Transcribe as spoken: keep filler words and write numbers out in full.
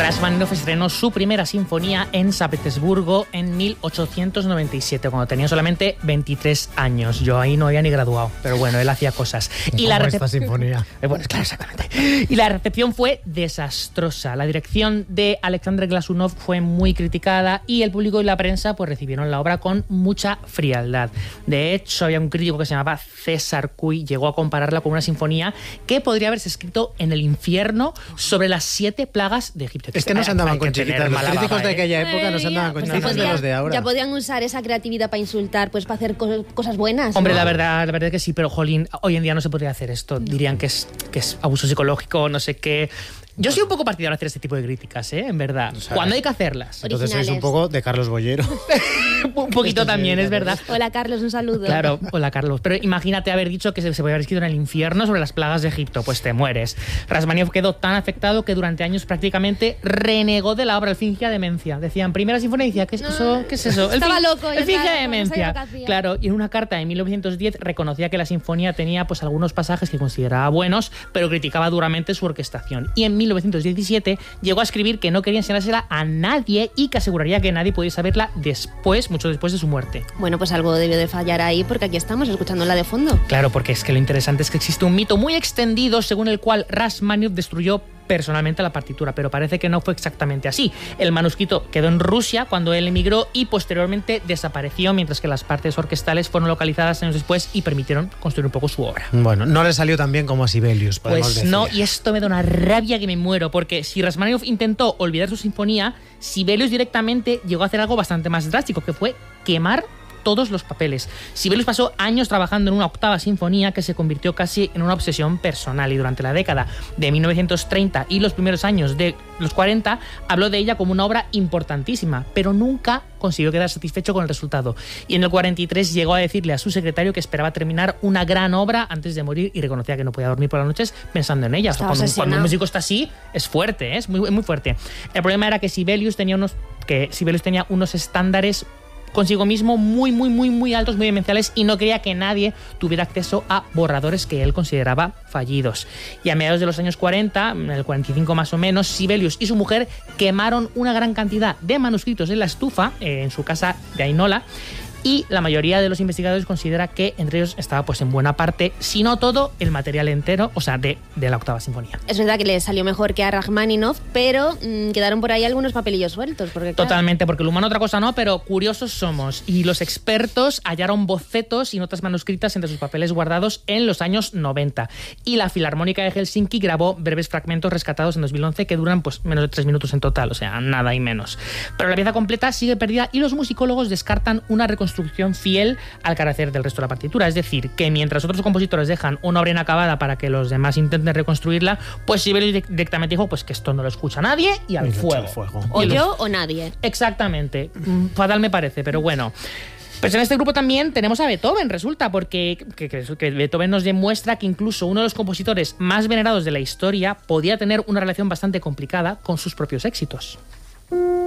Rachmaninoff estrenó su primera sinfonía en San Petersburgo en mil ochocientos noventa y siete, cuando tenía solamente veintitrés años. Yo ahí no había ni graduado, pero bueno, él hacía cosas. Y la esta sinfonía. Eh, bueno, claro, exactamente. Y la recepción fue desastrosa. La dirección de Alexander Glasunov fue muy criticada y el público y la prensa pues recibieron la obra con mucha frialdad. De hecho, había un crítico que se llamaba César Cui, llegó a compararla con una sinfonía que podría haberse escrito en el infierno sobre las siete plagas de Egipto. Es que no se andaban con chiquitas. Los críticos baba, de ¿eh? aquella época no se andaban con Pues chiquitas de podían- los de ahora. Ya podían usar esa creatividad para insultar, pues para hacer co- cosas buenas. Hombre, ¿no? la verdad, la verdad que sí, pero jolín, hoy en día no se podría hacer esto. Dirían que es, que es abuso psicológico, no sé qué. Yo soy un poco partidario de hacer este tipo de críticas, ¿eh? En verdad. O sea, Cuando hay que hacerlas. Entonces sois un originales. poco de Carlos Bollero. Un poquito también, es verdad. Hola, Carlos, un saludo. Claro, hola Carlos. Pero imagínate haber dicho que se, se podía haber escrito en el infierno sobre las plagas de Egipto. Pues te mueres. Rachmaninoff quedó tan afectado que durante años prácticamente renegó de la obra. Él fingía demencia. Decían, primera sinfonía, y decía, ¿qué es eso? ¿Qué es eso? Él Estaba fin- loco, Él ya fingía estaba, demencia. no sabía lo que hacía. Claro, y en una carta de mil novecientos diez reconocía que la sinfonía tenía pues algunos pasajes que consideraba buenos, pero criticaba duramente su orquestación. Y en mil novecientos diecisiete llegó a escribir que no quería enseñársela a nadie y que aseguraría que nadie podía saberla después, mucho después de su muerte. Bueno, pues algo debió de fallar ahí porque aquí estamos escuchándola de fondo. Claro, porque es que lo interesante es que existe un mito muy extendido según el cual Rachmaninoff destruyó personalmente la partitura, pero parece que no fue exactamente así. El manuscrito quedó en Rusia cuando él emigró y posteriormente desapareció, mientras que las partes orquestales fueron localizadas años después y permitieron construir un poco su obra. Bueno, no le salió tan bien como a Sibelius, podemos Pues decir. no, y esto me da una rabia que me muero, porque si Rachmaninoff intentó olvidar su sinfonía, Sibelius directamente llegó a hacer algo bastante más drástico, que fue quemar todos los papeles. Sibelius pasó años trabajando en una octava sinfonía que se convirtió casi en una obsesión personal, y durante la década de mil novecientos treinta y los primeros años de los cuarenta habló de ella como una obra importantísima, pero nunca consiguió quedar satisfecho con el resultado. Y en el cuarenta y tres llegó a decirle a su secretario que esperaba terminar una gran obra antes de morir y reconocía que no podía dormir por las noches pensando en ella. O sea, Estaba cuando, obsesionado. cuando un músico está así, es fuerte, ¿eh? es muy, muy fuerte. El problema era que Sibelius tenía unos, que Sibelius tenía unos estándares consigo mismo muy, muy, muy, muy altos, muy demenciales, y no quería que nadie tuviera acceso a borradores que él consideraba fallidos. Y a mediados de los años cuarenta, en el cuarenta y cinco más o menos, Sibelius y su mujer quemaron una gran cantidad de manuscritos en la estufa, eh, en su casa de Ainola, y la mayoría de los investigadores considera que entre ellos estaba pues en buena parte, si no todo, el material entero, o sea, de, de la octava sinfonía. Es verdad que le salió mejor que a Rachmaninoff, pero mmm, quedaron por ahí algunos papelillos sueltos. Porque, claro, Totalmente, porque el humano otra cosa no, pero curiosos somos. Y los expertos hallaron bocetos y notas manuscritas entre sus papeles guardados en los años noventa. Y la Filarmónica de Helsinki grabó breves fragmentos rescatados en dos mil once que duran pues menos de tres minutos en total, o sea, nada y menos. Pero la pieza completa sigue perdida y los musicólogos descartan una reconstrucción fiel al carácter del resto de la partitura. Es decir, que mientras otros compositores dejan una obra inacabada para que los demás intenten reconstruirla, pues Sibelius directamente dijo pues que esto no lo escucha nadie y al Y le echó fuego. al fuego. o Y los- yo o nadie. Exactamente. Mm, Fatal me parece, pero bueno. Pues en este grupo también tenemos a Beethoven, resulta, porque que, que, que Beethoven nos demuestra que incluso uno de los compositores más venerados de la historia podía tener una relación bastante complicada con sus propios éxitos.